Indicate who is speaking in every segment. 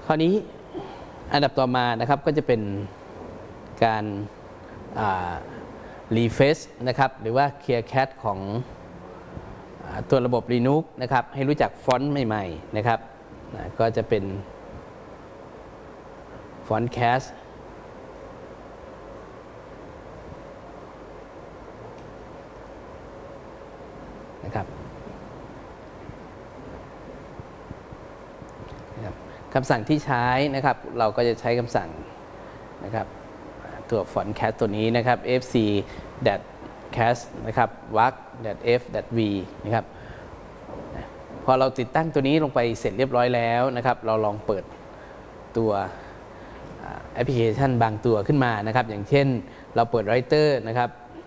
Speaker 1: คราวนี้อันดับต่อมานะครับก็จะเป็นการรีเฟซนะครับหรือว่าเคลียร์แคชของตัวระบบ Linux นะครับให้รู้จักฟอนต์ใหม่ๆนะครับก็จะเป็นฟอนต์แคชนะครับคำสั่งที่ใช้นะครับเราก็จะใช้คำสั่งนะครับตัวฟอนต์แคชตัวนี้นะครับ fc cast นะครับ wark f v นะครับพอเราติดตั้งตัวนี้ลงไปเสร็จเรียบร้อยแล้วนะครับเราลองเปิดตัวแอปพลิเคชันบางตัวขึ้นมานะครับอย่างเช่นเราเปิด Writer นะครับ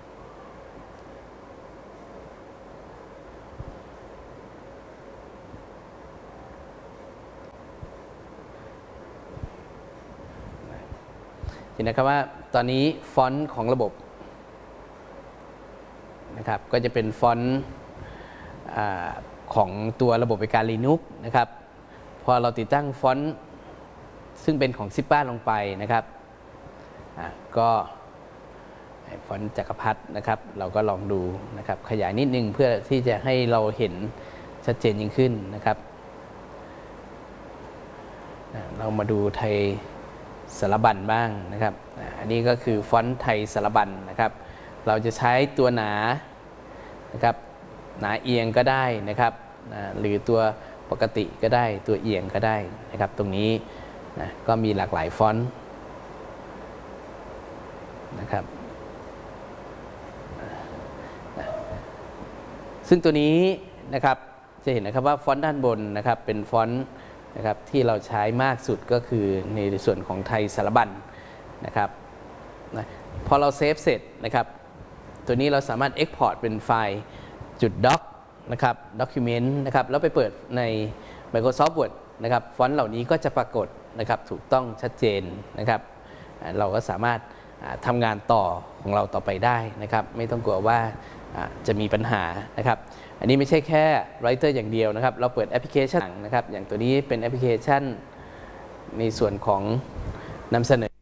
Speaker 1: เห็นนะครับว่าตอนนี้ฟอนต์ของระบบนะครับก็จะเป็นฟอนต์ของตัวระบบในการ Linux นะครับพอเราติดตั้งฟอนต์ซึ่งเป็นของซิปป้าลงไปนะครับก็ฟอนต์จักรพรรดินะครับเราก็ลองดูนะครับขยายนิดนึงเพื่อที่จะให้เราเห็นชัดเจนยิ่งขึ้นนะครับเรามาดูไทยสารบัญบ้างนะครับอันนี้ก็คือฟอนต์ไทยสารบัญนะครับเราจะใช้ตัวหนานะครับหนาเอียงก็ได้นะครับหรือตัวปกติก็ได้ตัวเอียงก็ได้นะครับตรงนี้ก็มีหลากหลายฟอนต์นะครับซึ่งตัวนี้นะครับจะเห็นนะครับว่าฟอนต์ด้านบนนะครับเป็นฟอนต์นะครับที่เราใช้มากสุดก็คือในส่วนของไทยสารบัญนะครับพอเราเซฟเสร็จนะครับตัวนี้เราสามารถ Export เป็นไฟล์.doc นะครับ document นะครับแล้วไปเปิดใน Microsoft Word นะครับฟอนต์เหล่านี้ก็จะปรากฏนะครับถูกต้องชัดเจนนะครับเราก็สามารถทำงานต่อของเราต่อไปได้นะครับไม่ต้องกลัวว่าจะมีปัญหานะครับอันนี้ไม่ใช่แค่ Writer อย่างเดียวนะครับเราเปิดแอปพลิเคชันนะครับอย่างตัวนี้เป็นแอปพลิเคชันในส่วนของนำเสนอ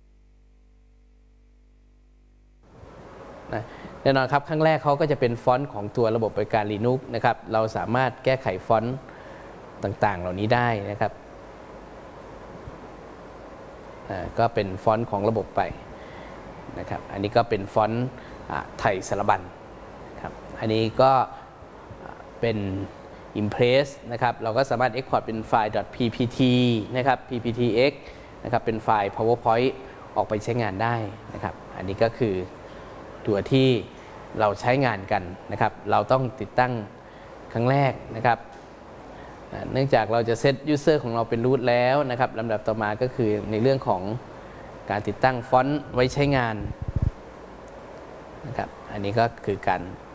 Speaker 1: แน่นอนครับครั้งแรกเขาก็จะเป็นฟอนต์ของตัวระบบปฏิบัติการ Linux นะครับเราสามารถแก้ไขฟอนต์ต่างๆเหล่านี้ได้นะครับก็เป็นฟอนต์ของระบบไปนะครับอันนี้ก็เป็นฟอนต์ไทยสารบัญครับอันนี้ก็เป็น Impress นะครับเราก็สามารถ Export เป็นไฟล์ .ppt นะครับ pptx นะครับเป็นไฟล์ PowerPoint ออกไปใช้งานได้นะครับอันนี้ก็คือตัวที่เราใช้งานกันนะครับเราต้องติดตั้งครั้งแรกนะครับเนื่องจากเราจะเซต user ของเราเป็นรูทแล้วนะครับลำดับต่อมาก็คือในเรื่องของการติดตั้งฟอนต์ไว้ใช้งานนะครับอันนี้ก็คือการ